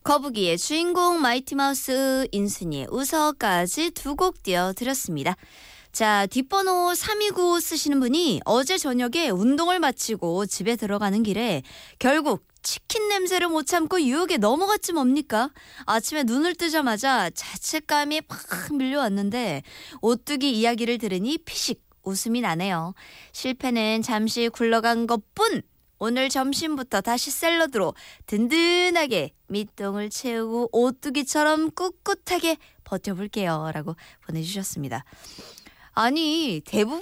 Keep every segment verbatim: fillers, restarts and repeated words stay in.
거북이의 주인공 마이티마우스, 인순이의 웃어까지 두 곡 띄워드렸습니다. 자, 뒷번호 삼이구오 쓰시는 분이 어제 저녁에 운동을 마치고 집에 들어가는 길에 결국 치킨 냄새를 못 참고 유혹에 넘어갔지 뭡니까? 아침에 눈을 뜨자마자 자책감이 팍 밀려왔는데 오뚜기 이야기를 들으니 피식 웃음이 나네요. 실패는 잠시 굴러간 것뿐! 오늘 점심부터 다시 샐러드로 든든하게 밑동을 채우고 오뚜기처럼 꿋꿋하게 버텨볼게요. 라고 보내주셨습니다. 아니,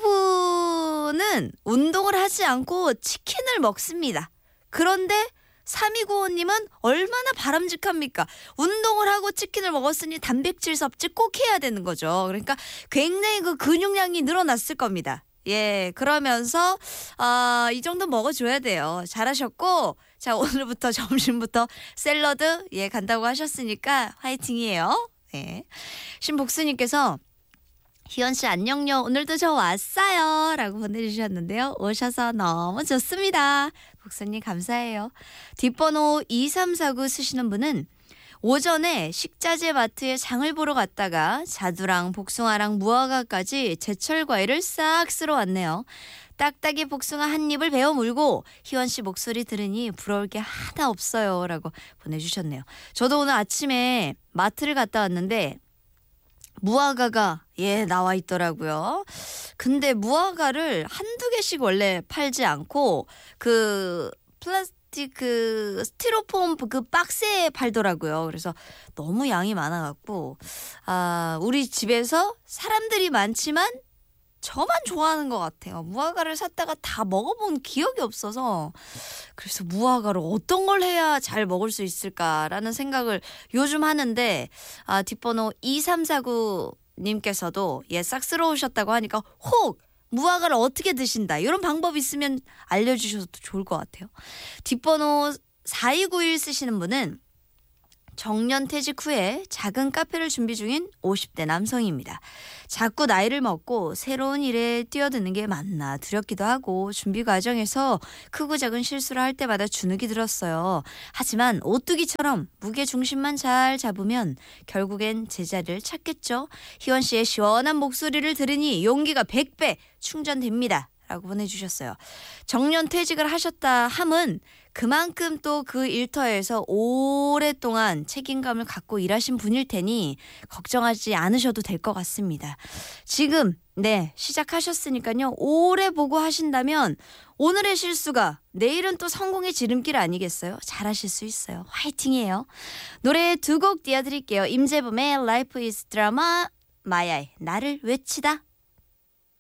대부분은 운동을 하지 않고 치킨을 먹습니다. 그런데 삼이구오님은 얼마나 바람직합니까? 운동을 하고 치킨을 먹었으니 단백질 섭취 꼭 해야 되는 거죠. 그러니까 굉장히 그 근육량이 늘어났을 겁니다. 예, 그러면서 아, 이 정도 먹어줘야 돼요. 잘하셨고, 자, 오늘부터 점심부터 샐러드 예 간다고 하셨으니까 화이팅이에요. 예. 신복수님께서 희연씨 안녕요. 오늘도 저 왔어요. 라고 보내주셨는데요. 오셔서 너무 좋습니다. 복수님 감사해요. 뒷번호 이삼사구 쓰시는 분은 오전에 식자재 마트에 장을 보러 갔다가 자두랑 복숭아랑 무화과까지 제철 과일을 싹 쓸어 왔네요. 딱딱이 복숭아 한 입을 베어 물고 희원씨 목소리 들으니 부러울 게 하나 없어요. 라고 보내주셨네요. 저도 오늘 아침에 마트를 갔다 왔는데 무화과가 예 나와 있더라고요. 근데 무화과를 한두 개씩 원래 팔지 않고 그 플라스틱 그 스티로폼 그 박스에 팔더라고요. 그래서 너무 양이 많아갖고 아 우리 집에서 사람들이 많지만 저만 좋아하는 것 같아요. 무화과를 샀다가 다 먹어본 기억이 없어서 그래서 무화과를 어떤 걸 해야 잘 먹을 수 있을까라는 생각을 요즘 하는데 아 뒷번호 이삼사구 님께서도 예 싹스러우셨다고 하니까 혹 무화과를 어떻게 드신다 이런 방법 있으면 알려주셔도 좋을 것 같아요. 뒷번호 사이구일 쓰시는 분은 정년퇴직 후에 작은 카페를 준비 중인 오십 대 남성입니다. 자꾸 나이를 먹고 새로운 일에 뛰어드는 게 맞나 두렵기도 하고 준비 과정에서 크고 작은 실수를 할 때마다 주눅이 들었어요. 하지만 오뚜기처럼 무게 중심만 잘 잡으면 결국엔 제자리를 찾겠죠. 희원 씨의 시원한 목소리를 들으니 용기가 백 배 충전됩니다. 라고 보내주셨어요. 정년퇴직을 하셨다 함은 그만큼 또 그 일터에서 오랫동안 책임감을 갖고 일하신 분일 테니 걱정하지 않으셔도 될 것 같습니다. 지금 네 시작하셨으니까요. 오래 보고 하신다면 오늘의 실수가 내일은 또 성공의 지름길 아니겠어요? 잘하실 수 있어요. 화이팅이에요. 노래 두 곡 띄워드릴게요. 임재범의 Life is Drama, 마야의 나를 외치다.